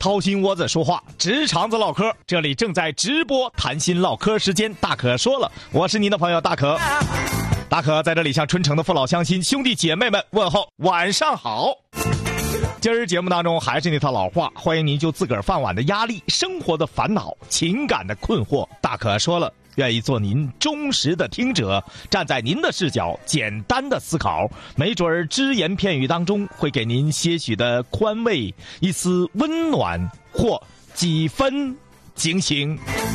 掏心窝子说话，直肠子唠嗑，这里正在直播谈心唠嗑时间，大可说了，我是您的朋友大可。大可在这里向春城的父老乡亲、兄弟姐妹们问候晚上好。今儿节目当中还是那套老话，欢迎您就自个儿饭碗的压力、生活的烦恼、情感的困惑，大可说了，愿意做您忠实的听者，站在您的视角简单的思考，没准儿只言片语当中会给您些许的宽慰，一丝温暖或几分警醒。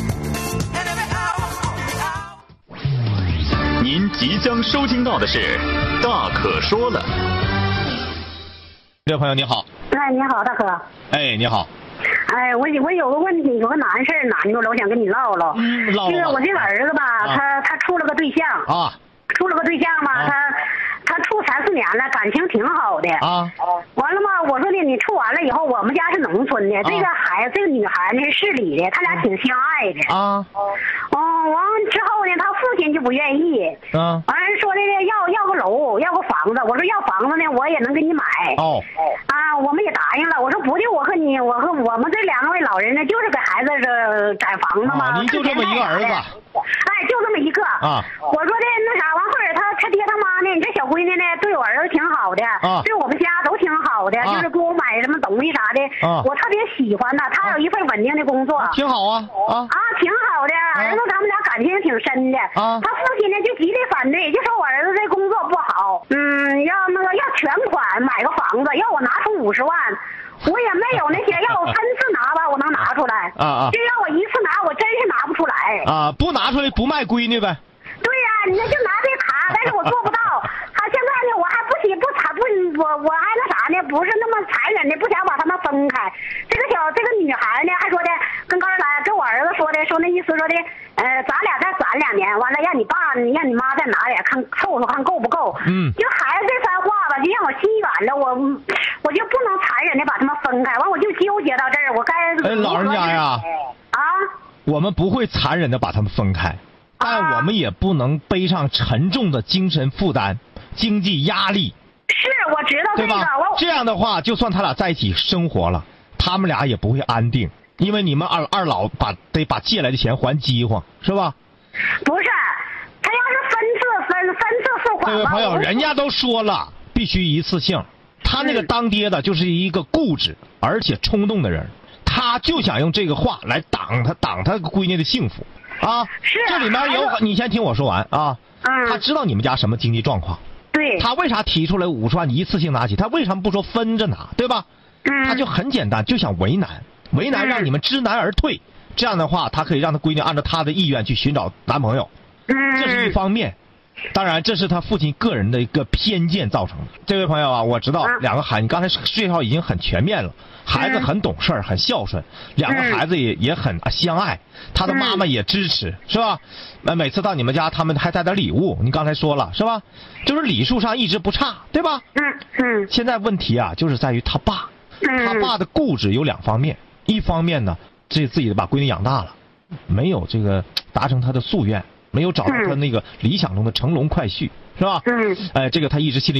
您即将收听到的是大可说了。 这位朋友你好。 哎，你好，大哥。 哎，你好。 哎，我有个问题，有个难事儿难住了，我想跟你唠唠。 唠这个我这个儿子吧，他处了个对象啊， 处了个对象嘛，他处3、4年了，感情挺好的啊。 完了嘛，我说呢，你处完了以后，我们家是农村的，这个女孩呢是市里的，他俩挺相爱的啊。 完之后呢，他父亲就不愿意，完说的要个楼，要个房子。我说要房子呢，我也能给你买。我们也答应了。我说不就我和我们这2位老人呢，就是给孩子改房子嘛。 您就这么一个儿子？ 哎，就这么一个啊。 我说的那啥，完后来他爹他妈呢，你这小闺女呢，对我儿子挺好的，对我们家都挺好的，就是给我买什么东西啥的，我特别喜欢他。他有一份稳定的工作， 挺好啊。 挺好的。儿子他们俩感情挺深的。他父亲呢就极力反对，就说我儿子这工作不好，要全款买个房子，要我拿出50万。我也没有那些，要我3次拿吧，我能拿出来。就要我1次拿，我真是拿不出来。 不拿出来不卖闺女呗。 对呀，你就拿这卡，但是我做不到。现在呢，我还我还那啥呢，不是那么残忍的，不想把他们分开。这个女孩呢，还说的跟我儿子说那意思说的，咱俩再攒2年，完了让你妈再拿点，凑看够不够。就孩子这番话吧，就让我心远了，我就不能残忍的把他们分开。完我就纠结到这儿，我该老人家呀，我们不会残忍的把他们分开，但我们也不能背上沉重的精神负担、经济压力。 是，我知道这个。 这样的话，就算他俩在一起生活了，他们俩也不会安定，因为你们二老得把借来的钱还饥荒，是吧？ 不是，他要是分次付款。 这位朋友，人家都说了，必须一次性。他那个当爹的就是一个固执而且冲动的人，他就想用这个话来挡他闺女的幸福啊。 是。 这里面你先听我说完啊。他知道你们家什么经济状况。 对。 他为啥提出来50万一次性拿起？他为什么不说分着拿？对吧？他就很简单，就想为难让你们知难而退。这样的话，他可以让他闺女按照他的意愿去寻找男朋友。这是一方面。当然，这是他父亲个人的一个偏见造成的。这位朋友啊，我知道2个孩子，你刚才介绍已经很全面了。孩子很懂事儿，很孝顺，2个孩子也很相爱，他的妈妈也支持，是吧？每次到你们家，他们还带点礼物。你刚才说了，是吧？就是礼数上一直不差，对吧？现在问题啊，就是在于他爸，他爸的固执有2方面，一方面呢，自己把闺女养大了，没有这个达成他的夙愿。没有找到他那个理想中的乘龙快婿，是吧？这个他一直心里